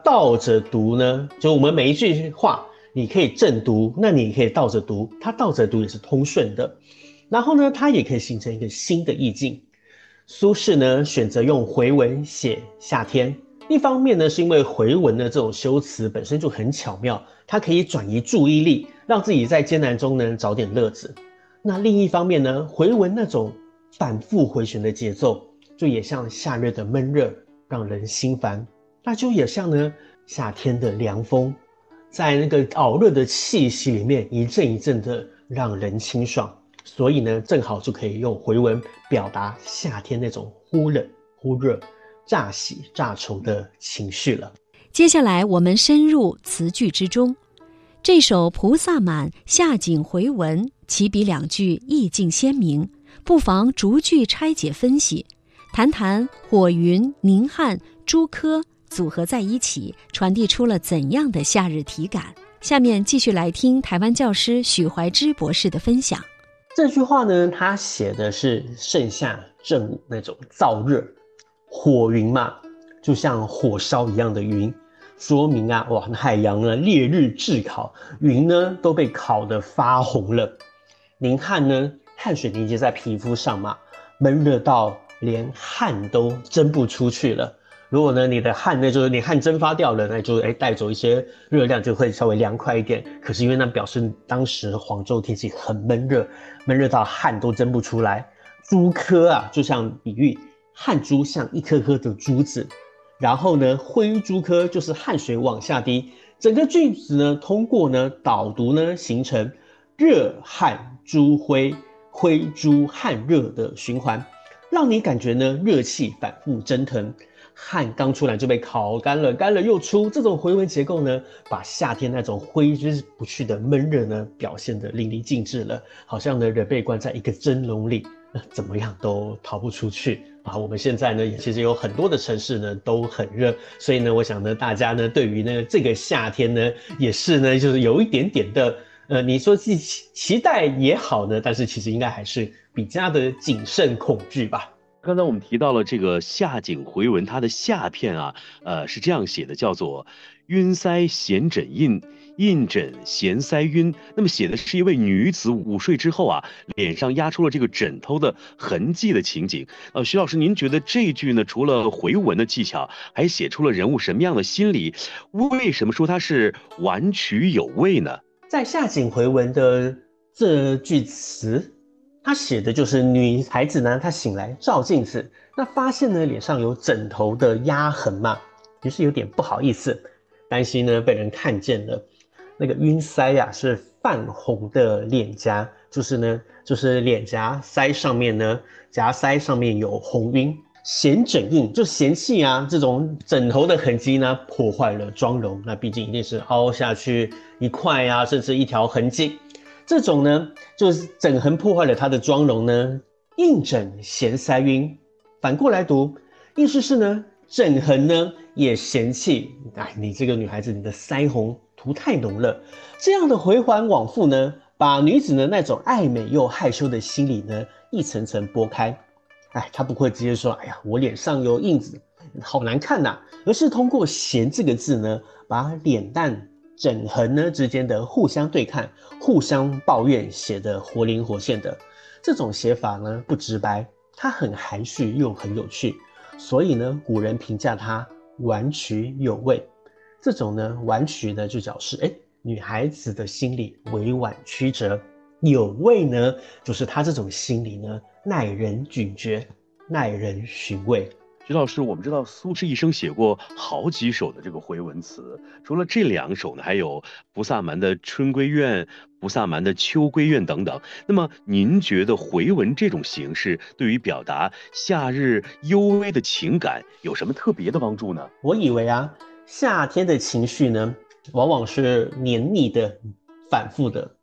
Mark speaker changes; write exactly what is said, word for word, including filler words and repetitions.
Speaker 1: 倒着读呢，就我们每一句话，你可以正读，那你也可以倒着读，它倒着读也是通顺的。然后呢，它也可以形成一个新的意境。苏轼呢选择用回文写夏天，一方面呢是因为回文的这种修辞本身就很巧妙，它可以转移注意力，让自己在艰难中呢找点乐子。那另一方面呢，回文那种反复回旋的节奏，就也像夏日的闷热，让人心烦。那就也像呢夏天的凉风，在那个熬热的气息里面一阵一阵的让人清爽。所以呢，正好就可以用回文表达夏天那种忽冷忽热、乍喜乍愁的情绪了。
Speaker 2: 接下来我们深入词句之中，这首《菩萨蛮·夏景回文》起笔两句意境鲜明，不妨逐句拆解分析，谈谈火云、宁汉、朱柯组合在一起，传递出了怎样的夏日体感。下面继续来听台湾教师许怀之博士的分享。
Speaker 1: 这句话呢，他写的是盛夏正午那种燥热，火云嘛，就像火烧一样的云，说明啊，哇，海洋呢烈日炙烤，云呢都被烤得发红了。凝汗呢，汗水凝结在皮肤上嘛，闷热到连汗都蒸不出去了。如果呢你的汗呢就是你汗蒸发掉了，那就哎带走一些热量，就会稍微凉快一点。可是因为那表示当时黄州天气很闷热，闷热到汗都蒸不出来。珠颗啊，就像比喻汗珠像一颗颗的珠子，然后呢灰珠颗就是汗水往下滴。整个句子呢通过呢导读呢形成热汗珠灰，灰珠汗热的循环，让你感觉呢热气反复蒸腾。汗刚出来就被烤干了，干了又出，这种回文结构呢，把夏天那种挥之不去的闷热呢，表现得淋漓尽致了。好像呢人被关在一个蒸笼里，怎么样都逃不出去啊！我们现在呢，其实有很多的城市呢都很热，所以呢，我想呢，大家呢对于呢这个夏天呢，也是呢，就是有一点点的，呃，你说期期待也好呢，但是其实应该还是比较的谨慎恐惧吧。
Speaker 3: 刚才我们提到了这个夏景回文，它的夏片啊，呃，是这样写的，叫做晕腮衔枕印，印枕衔腮晕。那么写的是一位女子午睡之后啊，脸上压出了这个枕头的痕迹的情景。呃，徐老师，您觉得这句呢，除了回文的技巧，还写出了人物什么样的心理？为什么说它是婉曲有味呢？
Speaker 1: 在夏景回文的这句词，他写的就是女孩子呢，她醒来照镜子，那发现呢脸上有枕头的压痕嘛，于是有点不好意思，担心呢被人看见了。那个晕腮呀、啊、是泛红的脸颊，就是呢就是脸颊腮上面呢颊腮上面有红晕。嫌枕印就嫌弃啊，这种枕头的痕迹呢破坏了妆容，那毕竟一定是凹下去一块啊，甚至一条痕迹。这种呢，就是枕痕破坏了她的妆容呢，印枕嫌腮晕。反过来读，意思是呢，枕痕呢也嫌弃，哎，你这个女孩子，你的腮红涂太浓了。这样的回环往复呢，把女子呢那种爱美又害羞的心理呢，一层层剥开。哎，她不会直接说，哎呀，我脸上有印子，好难看呐、啊，而是通过嫌这个字呢，把脸蛋枕痕呢之间的互相对看、互相抱怨写得活灵活现的。这种写法呢不直白，它很含蓄又很有趣，所以呢古人评价它婉曲有味。这种呢婉曲呢就表示哎女孩子的心理委婉曲折，有味呢就是她这种心理呢耐人咀嚼、耐人寻味。
Speaker 3: 徐老师，我们知道苏轼一生写过好几首的这个回文词，除了这两首呢，还有菩萨蛮的《春闺怨》、菩萨蛮的《秋闺怨》等等。那么，您觉得回文这种形式对于表达夏日幽微的情感有什么特别的帮助呢？
Speaker 1: 我以为啊，夏天的情绪呢，往往是黏腻的、反复的，